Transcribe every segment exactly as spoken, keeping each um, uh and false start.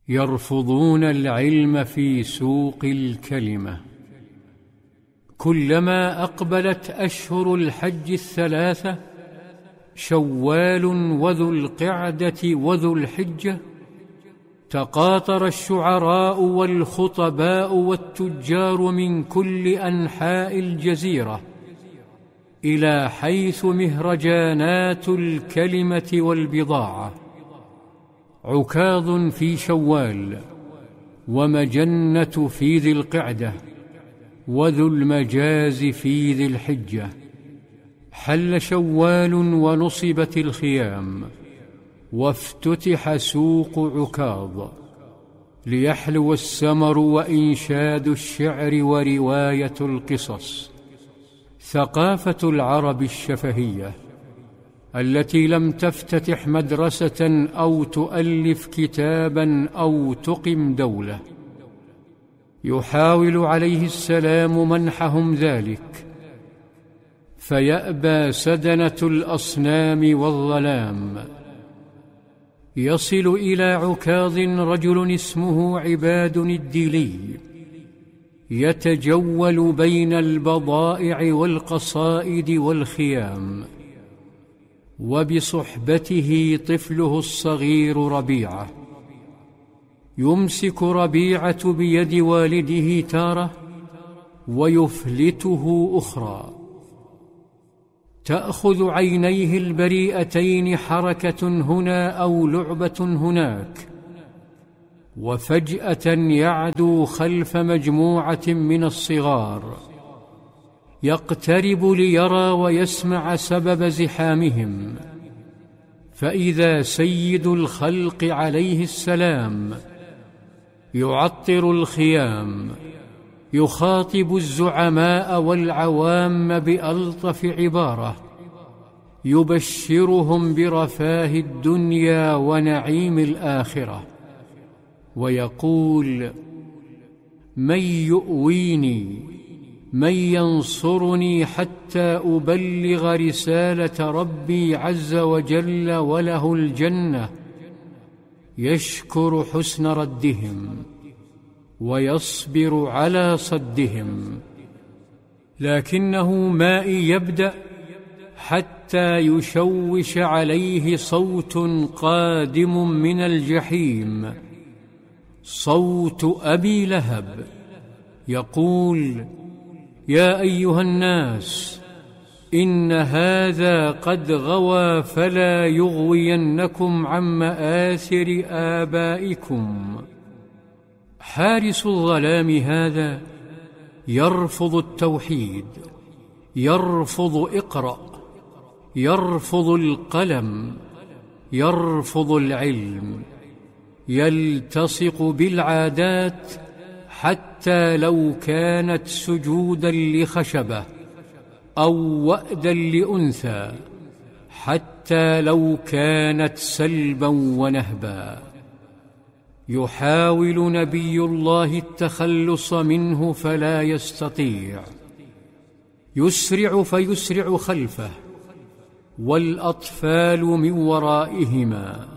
يرفضون العلم في سوق الكلمة. كلما أقبلت أشهر الحج الثلاثة شوال وذو القعدة وذو الحجة تقاطر الشعراء والخطباء والتجار من كل أنحاء الجزيرة إلى حيث مهرجانات الكلمة والبضاعة. عكاظ في شوال، ومجنة في ذي القعدة، وذو المجاز في ذي الحجة. حل شوال ونصبت الخيام، وافتتح سوق عكاظ، ليحلو السمر وإنشاد الشعر ورواية القصص. ثقافة العرب الشفهية التي لم تفتتح مدرسة أو تؤلف كتابا أو تقم دولة. يحاول عليه السلام منحهم ذلك، فيأبى سدنة الأصنام والظلام. يصل إلى عكاظ رجل اسمه عباد الديلي، يتجول بين البضائع والقصائد والخيام، وبصحبته طفله الصغير ربيعة. يمسك ربيعة بيد والده تارة ويفلته أخرى. تأخذ عينيه البريئتين حركة هنا أو لعبة هناك، وفجأة يعدو خلف مجموعة من الصغار، يقترب ليرى ويسمع سبب زحامهم، فإذا سيد الخلق عليه السلام يعطر الخيام، يخاطب الزعماء والعوام بألطف عبارة، يبشرهم برفاه الدنيا ونعيم الآخرة، ويقول: من يؤويني، من ينصرني حتى أبلغ رسالة ربي عز وجل وله الجنة. يشكر حسن ردهم ويصبر على صدهم، لكنه ما يبدأ حتى يشوش عليه صوت قادم من الجحيم، صوت أبي لهب، يقول: يا أيها الناس، إن هذا قد غوى فلا يغوينكم عن مآثر آبائكم. حارس الظلام هذا يرفض التوحيد، يرفض اقرأ، يرفض القلم، يرفض العلم، يلتصق بالعادات حتى لو كانت سجودا لخشبة أو وأدا لأنثى، حتى لو كانت سلبا ونهبا. يحاول نبي الله التخلص منه فلا يستطيع، يسرع فيسرع خلفه، والأطفال من ورائهما،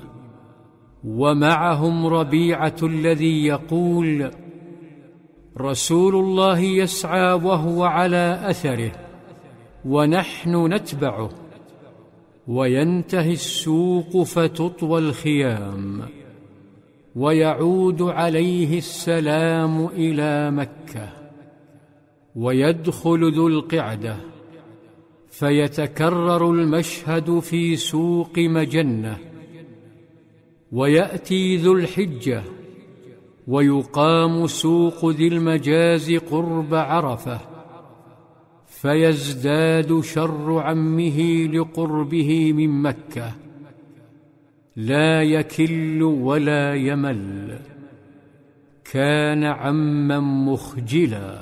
ومعهم ربيعة الذي يقول: رسول الله يسعى وهو على أثره ونحن نتبعه. وينتهي السوق فتطوى الخيام، ويعود عليه السلام إلى مكة، ويدخل ذو القعدة، فيتكرر المشهد في سوق مجنة. ويأتي ذو الحجة، ويقام سوق ذي المجاز قرب عرفة، فيزداد شر عمه لقربه من مكة، لا يكل ولا يمل، كان عما مخجلا.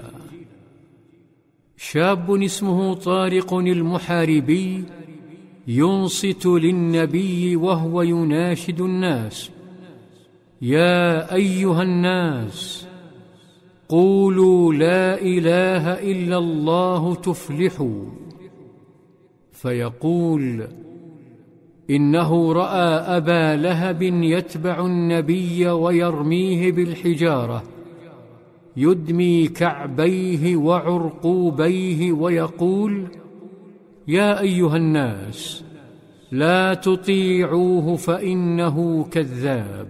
شاب اسمه طارق المحاربي ينصت للنبي وهو يناشد الناس: يا أيها الناس، قولوا لا إله إلا الله تفلحوا. فيقول: إنه رأى أبا لهب يتبع النبي ويرميه بالحجارة، يدمي كعبيه وعرقوبيه ويقول: يا أيها الناس، لا تطيعوه فإنه كذاب.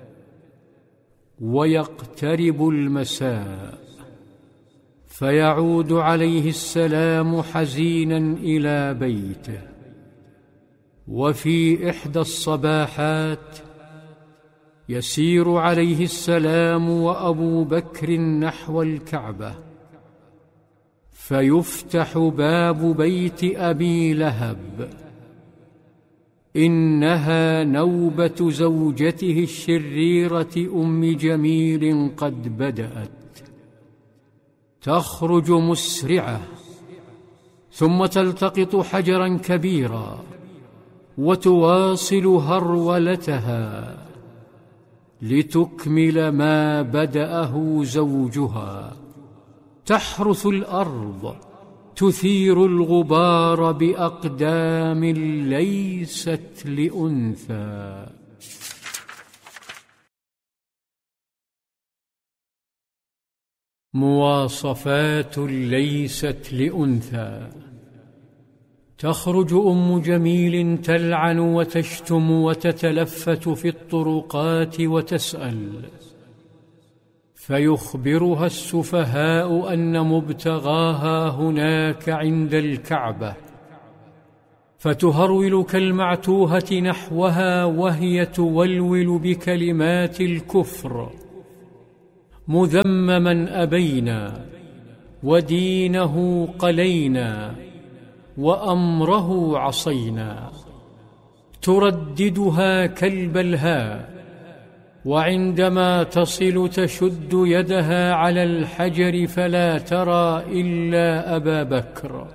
ويقترب المساء، فيعود عليه السلام حزينا إلى بيته. وفي إحدى الصباحات يسير عليه السلام وأبو بكر نحو الكعبة، فيفتح باب بيت أبي لهب. إنها نوبة زوجته الشريرة أم جميل قد بدأت. تخرج مسرعة، ثم تلتقط حجرا كبيرا وتواصل هرولتها لتكمل ما بدأه زوجها. تحرث الأرض، تثير الغبار بأقدام ليست لأنثى. مواصفات ليست لأنثى. تخرج أم جميل تلعن وتشتم وتتلفت في الطرقات وتسأل، فيخبرها السفهاء أن مبتغاها هناك عند الكعبة، فتهرول كالمعتوهة نحوها وهي تولول بكلمات الكفر: مذمما أبينا، ودينه قلينا، وأمره عصينا. ترددها كالبلهاء، وعندما تصل تشد يدها على الحجر فلا ترى إلا أبا بكر،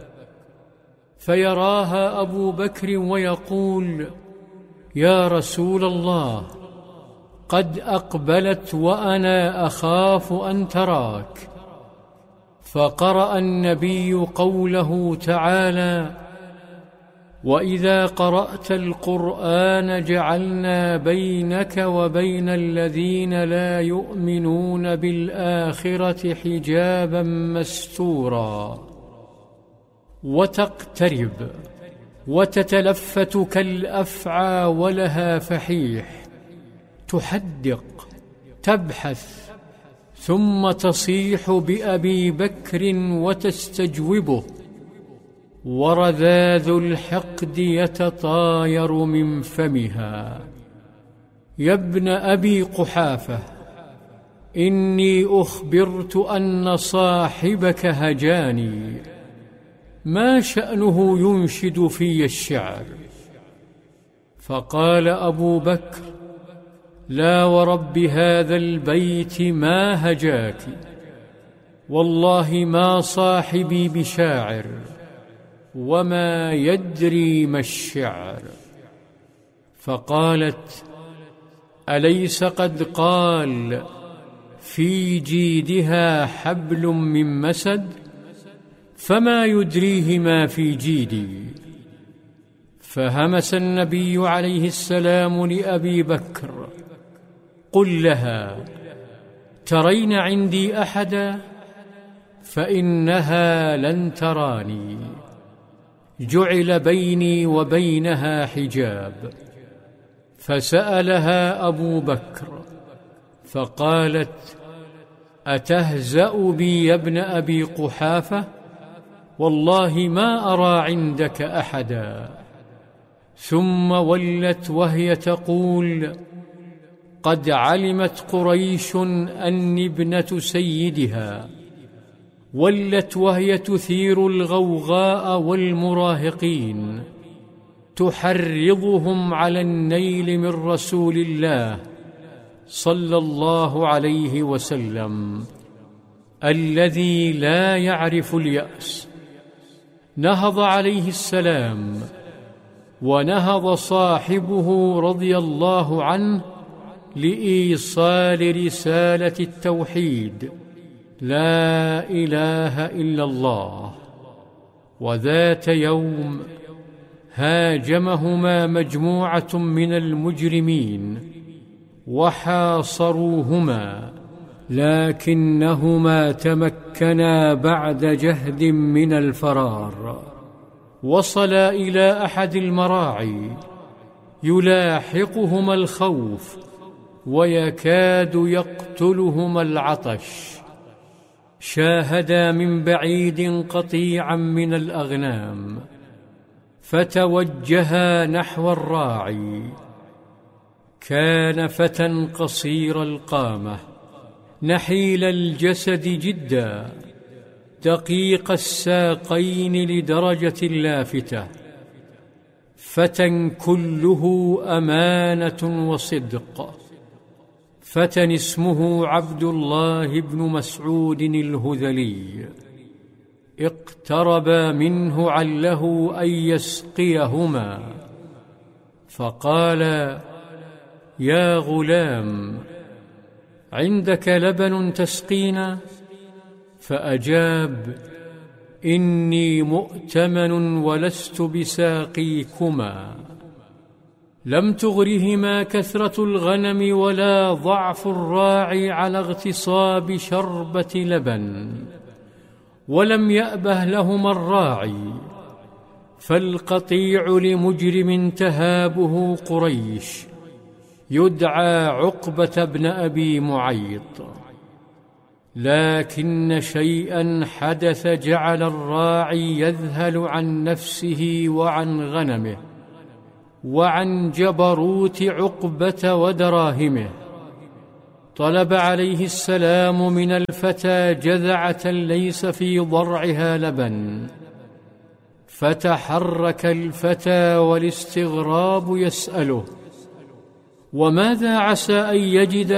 فيراها أبو بكر ويقول: يا رسول الله، قد أقبلت وأنا أخاف أن تراك. فقرأ النبي قوله تعالى: وإذا قرأت القرآن جعلنا بينك وبين الذين لا يؤمنون بالآخرة حجابا مستورا. وتقترب وتتلفت كالأفعى ولها فحيح، تحدق، تبحث، ثم تصيح بأبي بكر وتستجوبه، ورذاذ الحقد يتطاير من فمها: يا ابن أبي قحافة، إني أخبرت أن صاحبك هجاني، ما شأنه ينشد في الشعر؟ فقال أبو بكر: لا ورب هذا البيت ما هجاك، والله ما صاحبي بشاعر، وما يدري ما الشعر. فقالت: أليس قد قال في جيدها حبل من مسد؟ فما يدريه ما في جيدي. فهمس النبي عليه السلام لأبي بكر: قل لها: ترين عندي أحدا؟ فإنها لن تراني، جعل بيني وبينها حجاب. فسألها أبو بكر فقالت: أتهزأ بي يا ابن أبي قحافة؟ والله ما أرى عندك أحدا. ثم ولت وهي تقول: قد علمت قريش أني ابنة سيدها. ولت وهي تثير الغوغاء والمراهقين، تحرضهم على النيل من رسول الله صلى الله عليه وسلم الذي لا يعرف اليأس. نهض عليه السلام، ونهض صاحبه رضي الله عنه لإيصال رسالة التوحيد: لا إله إلا الله. وذات يوم هاجمهما مجموعة من المجرمين وحاصروهما، لكنهما تمكنا بعد جهد من الفرار. وصلا إلى أحد المراعي يلاحقهما الخوف ويكاد يقتلهما العطش. شاهدا من بعيد قطيعا من الأغنام فتوجها نحو الراعي. كان فتى قصير القامة نحيل الجسد جدا، دقيق الساقين لدرجة لافتة، فتى كله أمانة وصدق. فتى اسمه عبد الله بن مسعود الهذلي. اقتربا منه عله أن يسقيهما، فقال: يا غلام، عندك لبن تسقينا؟ فأجاب: إني مؤتمن ولست بساقيكما. لم تغرهما كثرة الغنم ولا ضعف الراعي على اغتصاب شربة لبن، ولم يأبه لهما الراعي، فالقطيع لمجرم تهابه قريش يدعى عقبة بن أبي معيط. لكن شيئا حدث جعل الراعي يذهل عن نفسه وعن غنمه وعن جبروت عقبة ودراهمه. طلب عليه السلام من الفتى جذعة ليس في ضرعها لبن، فتحرك الفتى والاستغراب يسأله: وماذا عسى أن يجد